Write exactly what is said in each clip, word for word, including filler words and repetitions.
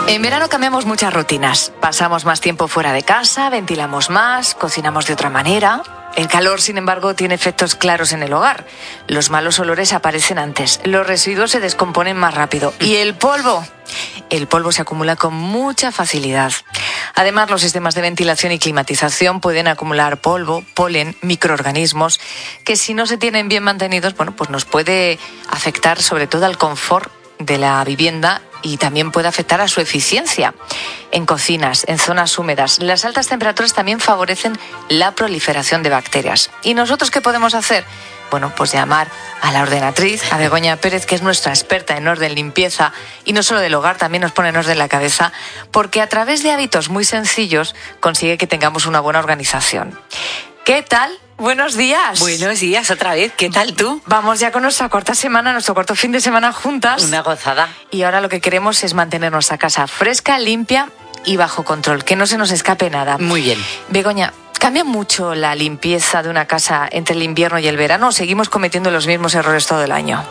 En verano cambiamos muchas rutinas. Pasamos más tiempo fuera de casa, ventilamos más, cocinamos de otra manera. El calor, sin embargo, tiene efectos claros en el hogar. Los malos olores aparecen antes, los residuos se descomponen más rápido. ¿Y el polvo? El polvo se acumula con mucha facilidad. Además, los sistemas de ventilación y climatización pueden acumular polvo, polen, microorganismos, que si no se tienen bien mantenidos, bueno, pues nos puede afectar sobre todo al confort de la vivienda y también puede afectar a su eficiencia. En cocinas, en zonas húmedas, las altas temperaturas también favorecen la proliferación de bacterias. ¿Y nosotros qué podemos hacer? Bueno, pues llamar a la ordenatriz, a Begoña Pérez, que es nuestra experta en orden, limpieza y no solo del hogar, también nos pone en orden la cabeza, porque a través de hábitos muy sencillos consigue que tengamos una buena organización. ¿Qué tal? Buenos días. Buenos días otra vez. ¿Qué tal tú? Vamos ya con nuestra cuarta semana, nuestro cuarto fin de semana juntas. Una gozada. Y ahora lo que queremos es mantener nuestra casa fresca, limpia y bajo control, que no se nos escape nada. Muy bien. Begoña, ¿cambia mucho la limpieza de una casa entre el invierno y el verano o seguimos cometiendo los mismos errores todo el año?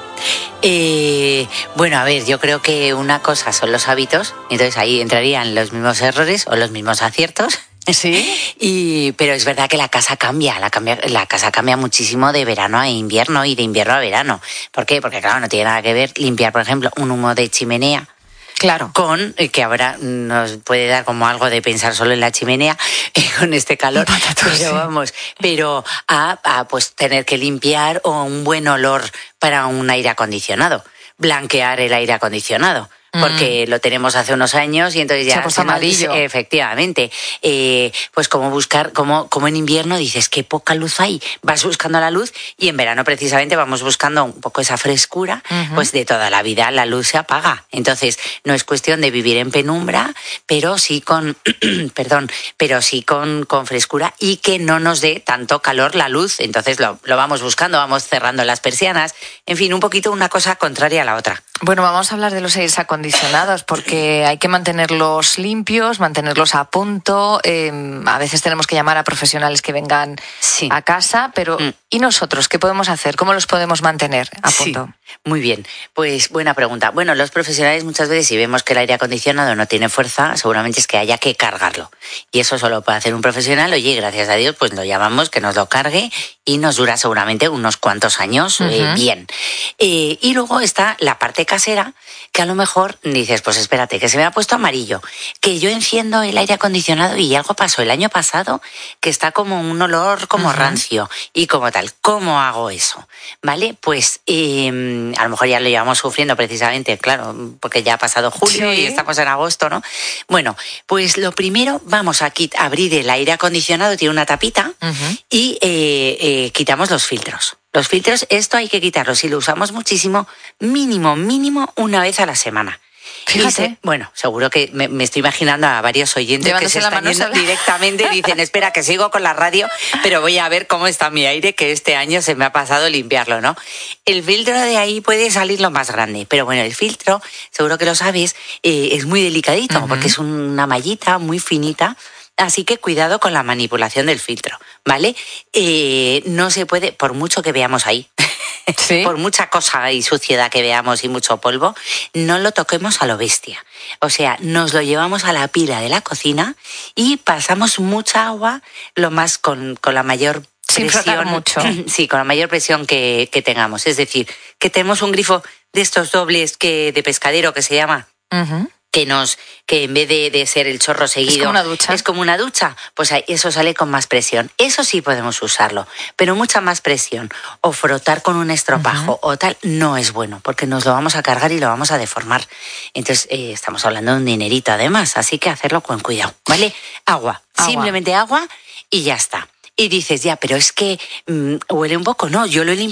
Eh, bueno, a ver, yo creo que una cosa son los hábitos, entonces ahí entrarían los mismos errores o los mismos aciertos. Sí. Y, pero es verdad que la casa cambia, la, cambia, la casa cambia muchísimo de verano a invierno y de invierno a verano. ¿Por qué? Porque claro, no tiene nada que ver limpiar, por ejemplo, un humo de chimenea. Claro. Con, que ahora nos puede dar como algo de pensar solo en la chimenea, eh, con este calor, pero sí. vamos, pero a, a pues tener que limpiar o un buen olor para un aire acondicionado, blanquear el aire acondicionado. Porque mm. lo tenemos hace unos años y entonces ya... Se ha puesto amarillo. Efectivamente. Eh, pues como buscar, como, como en invierno dices, qué poca luz hay. Vas buscando la luz y en verano precisamente vamos buscando un poco esa frescura, uh-huh. pues de toda la vida la luz se apaga. Entonces no es cuestión de vivir en penumbra, pero sí con, perdón, pero sí con, con frescura y que no nos dé tanto calor la luz. Entonces lo, lo vamos buscando, vamos cerrando las persianas. En fin, un poquito una cosa contraria a la otra. Bueno, vamos a hablar de los aires acondicionados porque hay que mantenerlos limpios, mantenerlos a punto. Eh, a veces tenemos que llamar a profesionales que vengan sí. a casa, pero mm. ¿y nosotros qué podemos hacer? ¿Cómo los podemos mantener a punto? Sí. Muy bien, pues buena pregunta. Bueno, los profesionales muchas veces si vemos que el aire acondicionado no tiene fuerza, seguramente es que haya que cargarlo. Y eso solo puede hacer un profesional. Oye, gracias a Dios, pues lo llamamos que nos lo cargue y nos dura seguramente unos cuantos años uh-huh. eh, bien. Eh, y luego está la parte casera, que a lo mejor dices, pues espérate, que se me ha puesto amarillo, que yo enciendo el aire acondicionado y algo pasó el año pasado, que está como un olor como uh-huh. rancio y como tal. ¿Cómo hago eso? ¿Vale? Pues eh, a lo mejor ya lo llevamos sufriendo precisamente, claro, porque ya ha pasado julio sí. y estamos en agosto, ¿no? Bueno, pues lo primero, vamos a quit- abrir el aire acondicionado, tiene una tapita uh-huh. y eh, eh, quitamos los filtros. Los filtros, esto hay que quitarlos. Si lo usamos muchísimo, mínimo, mínimo una vez a la semana. Fíjate. Se, bueno, seguro que me, me estoy imaginando a varios oyentes Llevándose que se están yendo directamente y dicen, espera, que sigo con la radio, pero voy a ver cómo está mi aire, que este año se me ha pasado limpiarlo, ¿no? El filtro de ahí puede salir lo más grande, pero bueno, el filtro, seguro que lo sabes, eh, es muy delicadito, uh-huh. porque es una mallita muy finita. Así que cuidado con la manipulación del filtro, ¿vale? Eh, no se puede, por mucho que veamos ahí, ¿sí? por mucha cosa y suciedad que veamos y mucho polvo, no lo toquemos a lo bestia. O sea, nos lo llevamos a la pila de la cocina y pasamos mucha agua, lo más con, con la mayor presión. Sin frotar mucho. Sí, con la mayor presión que, que tengamos. Es decir, que tenemos un grifo de estos dobles que de pescadero que se llama... Uh-huh. que nos que en vez de, de ser el chorro seguido... Es como una ducha. Es como una ducha. Pues eso sale con más presión. Eso sí podemos usarlo, pero mucha más presión. O frotar con un estropajo uh-huh. o tal, no es bueno, porque nos lo vamos a cargar y lo vamos a deformar. Entonces, eh, estamos hablando de un dinerito además, así que hacerlo con cuidado, ¿vale? Agua. agua. Simplemente agua y ya está. Y dices, ya, pero es que mmm, huele un poco. No, yo lo he limpiado.